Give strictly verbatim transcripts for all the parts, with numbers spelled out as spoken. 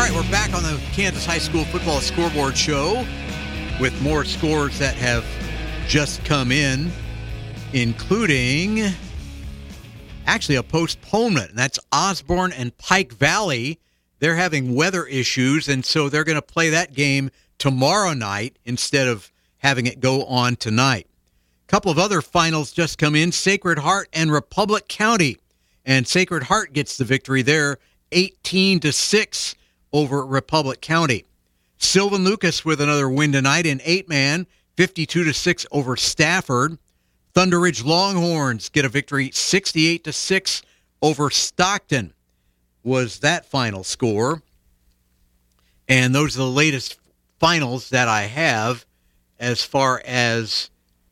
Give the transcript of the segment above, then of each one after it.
right, we're back on the Kansas High School Football Scoreboard Show with more scores that have just come in, including actually a postponement. And that's Osborne and Pike Valley. They're having weather issues, and so they're going to play that game tomorrow night instead of having it go on tonight. A couple of other finals just come in, Sacred Heart and Republic County. And Sacred Heart gets the victory there, eighteen to six over Republic County. Sylvan Lucas with another win tonight in eight-man, fifty-two to six over Stafford. Thunder Ridge Longhorns get a victory, sixty-eight to six over Stockton was that final score. And those are the latest finals that I have as far as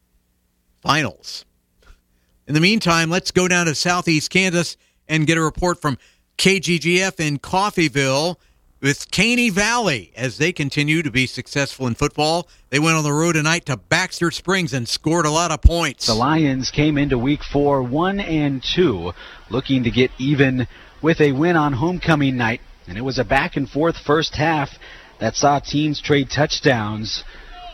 finals. In the meantime, let's go down to Southeast Kansas and get a report from K G G F in Coffeyville with Caney Valley as they continue to be successful in football. They went on the road tonight to Baxter Springs and scored a lot of points. The Lions came into week four one and two, looking to get even with a win on homecoming night. And it was a back and forth first half that saw teams trade touchdowns.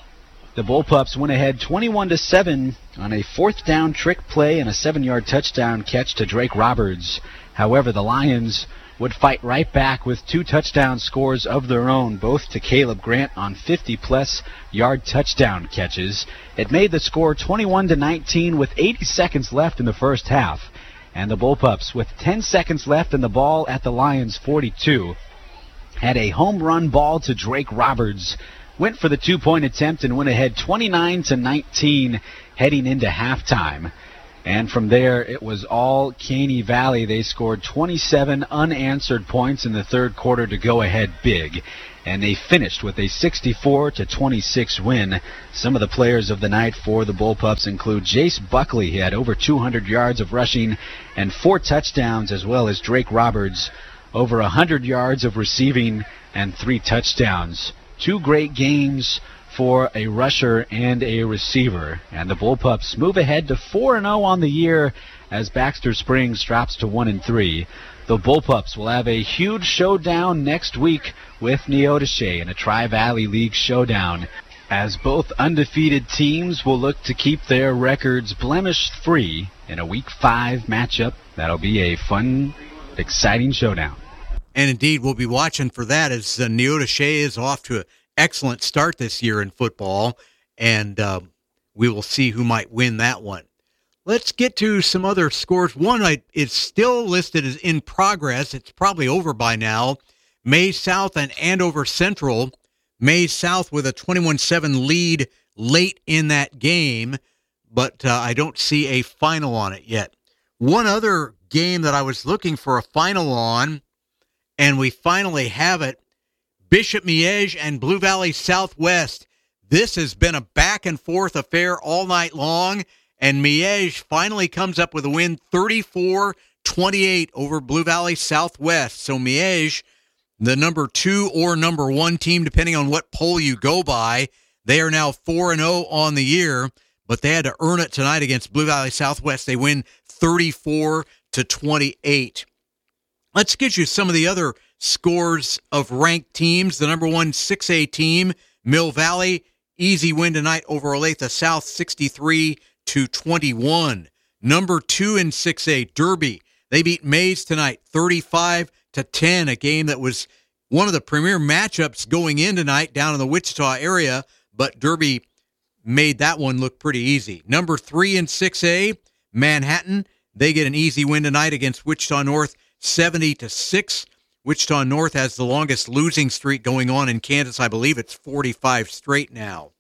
The Bullpups went ahead twenty-one to seven on a fourth down trick play and a seven-yard touchdown catch to Drake Roberts. However, the Lions would fight right back with two touchdown scores of their own, both to Caleb Grant on fifty-plus yard touchdown catches. It made the score twenty-one to nineteen with eighty seconds left in the first half. And the Bullpups, with ten seconds left in the ball at the Lions' forty-two, had a home run ball to Drake Roberts, went for the two-point attempt and went ahead twenty-nine to nineteen heading into halftime. And from there, it was all Caney Valley. They scored twenty-seven unanswered points in the third quarter to go ahead big. And they finished with a sixty-four to twenty-six win. Some of the players of the night for the Bullpups include Jace Buckley. He had over two hundred yards of rushing and four touchdowns, as well as Drake Roberts, over one hundred yards of receiving and three touchdowns. Two great games for a rusher and a receiver. And the Bullpups move ahead to four and oh on the year as Baxter Springs drops to one and three. The Bullpups will have a huge showdown next week with Neodesha in a Tri-Valley League showdown, as both undefeated teams will look to keep their records blemish-free in a Week five matchup. That'll be a fun, exciting showdown. And indeed, we'll be watching for that as uh, Neodesha is off to an excellent start this year in football, and uh, we will see who might win that one. Let's get to some other scores. One I, is still listed as in progress. It's probably over by now. Maize South and Andover Central. Maize South with a twenty-one seven lead late in that game, but uh, I don't see a final on it yet. One other game that I was looking for a final on, and we finally have it, Bishop Miege and Blue Valley Southwest. This has been a back-and-forth affair all night long, and Miege finally comes up with a win, thirty-four twenty-eight over Blue Valley Southwest. So Miege, the number two or number one team, depending on what poll you go by, they are now four and oh on the year, but they had to earn it tonight against Blue Valley Southwest. They win thirty-four to twenty-eight. Let's get you some of the other scores of ranked teams. The number one six A team, Mill Valley, easy win tonight over Olathe South, sixty-three to twenty-one. Number two in six A, Derby, they beat Maize tonight, thirty-five to ten, a game that was one of the premier matchups going in tonight down in the Wichita area, but Derby made that one look pretty easy. Number three in six A, Manhattan, they get an easy win tonight against Wichita North, seventy to six. Wichita North has the longest losing streak going on in Kansas. I believe it's forty-five straight now.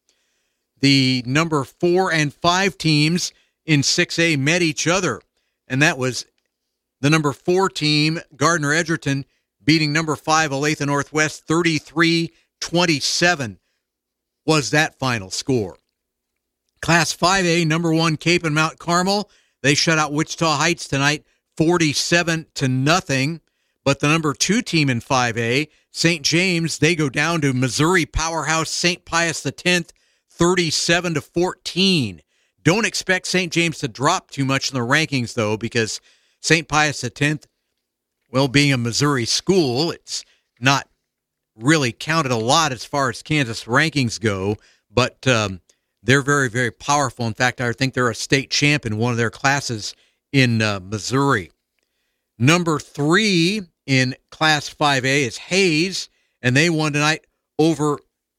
The number four and five teams in six A met each other, and that was the number four team, Gardner Edgerton, beating number five, Olathe Northwest, thirty-three twenty-seven was that final score. Class five A, number one, Cape and Mount Carmel, they shut out Wichita Heights tonight, forty-seven to nothing. But the number two team in five A, Saint James, they go down to Missouri powerhouse Saint Pius X, thirty-seven to fourteen. Don't expect Saint James to drop too much in the rankings, though, because Saint Pius X, well, being a Missouri school, it's not really counted a lot as far as Kansas rankings go, but um, they're very, very powerful. In fact, I think they're a state champ in one of their classes in uh, Missouri. Number three in Class five A is Hayes, and they won tonight over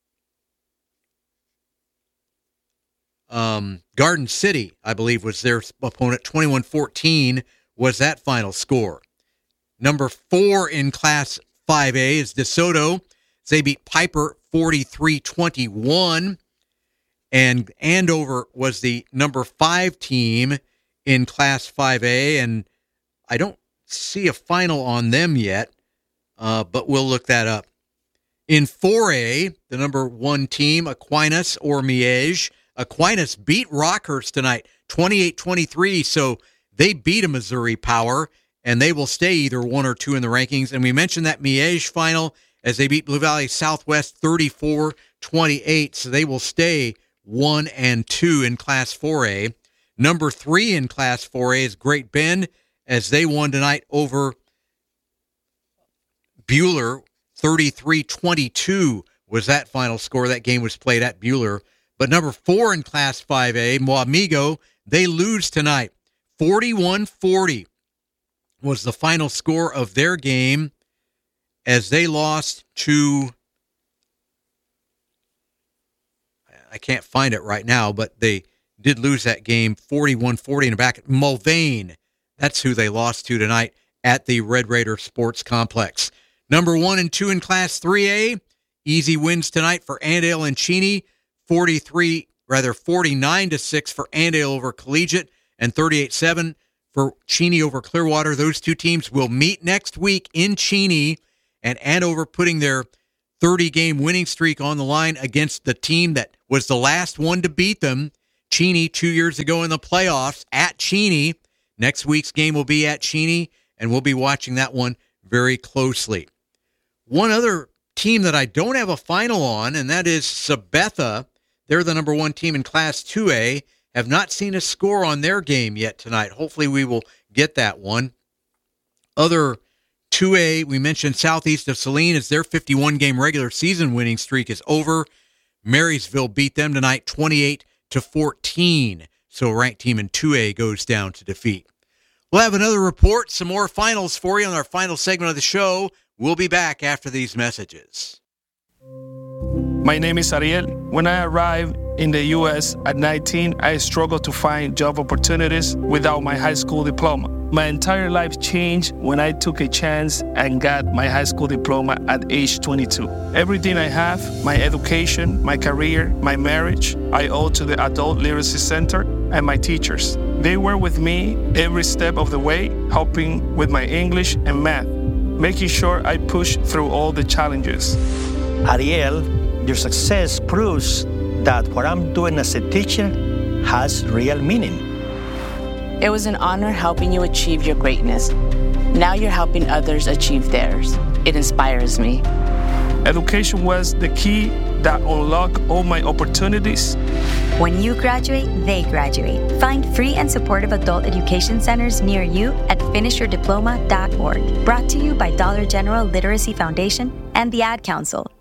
um, Garden City, I believe, was their opponent. twenty-one fourteen was that final score. Number four in Class five A is DeSoto. They beat Piper forty-three twenty-one. And Andover was the number five team in Class five A, and I don't see a final on them yet, uh, but we'll look that up. In four A, the number one team, Aquinas or Miege. Aquinas beat Rockhurst tonight, twenty-eight twenty-three, so they beat a Missouri Power, and they will stay either one or two in the rankings. And we mentioned that Miege final as they beat Blue Valley Southwest thirty-four twenty-eight, so they will stay one and two in Class four A. Number three in Class four A is Great Bend, as they won tonight over Buhler. thirty-three twenty-two was that final score. That game was played at Buhler. But number four in Class five A, Moamigo, they lose tonight. forty-one forty was the final score of their game as they lost to, I can't find it right now, but they did lose that game forty-one forty in the back. Mulvane, that's who they lost to tonight at the Red Raider Sports Complex. Number one and two in Class three A, easy wins tonight for Andale and Cheney. forty-three, rather forty-nine to six for Andale over Collegiate, and thirty-eight seven for Cheney over Clearwater. Those two teams will meet next week in Cheney, and Andover putting their thirty-game winning streak on the line against the team that was the last one to beat them, Cheney, two years ago in the playoffs at Cheney. Next week's game will be at Cheney, and we'll be watching that one very closely. One other team that I don't have a final on, and that is Sabetha. They're the number one team in Class two A. Have not seen a score on their game yet tonight. Hopefully we will get that one. Other two A, we mentioned Southeast of Saline as their fifty-one game regular season winning streak is over. Marysville beat them tonight twenty-eight to fourteen. So a ranked team in two A goes down to defeat. We'll have another report, some more finals for you on our final segment of the show. We'll be back after these messages. My name is Ariel. When I arrived in the U S at nineteen, I struggled to find job opportunities without my high school diploma. My entire life changed when I took a chance and got my high school diploma at age twenty-two. Everything I have, my education, my career, my marriage, I owe to the Adult Literacy Center and my teachers. They were with me every step of the way, helping with my English and math, making sure I push through all the challenges. Ariel, your success proves that what I'm doing as a teacher has real meaning. It was an honor helping you achieve your greatness. Now you're helping others achieve theirs. It inspires me. Education was the key that unlocked all my opportunities. When you graduate, they graduate. Find free and supportive adult education centers near you at finish your diploma dot org. Brought to you by Dollar General Literacy Foundation and the Ad Council.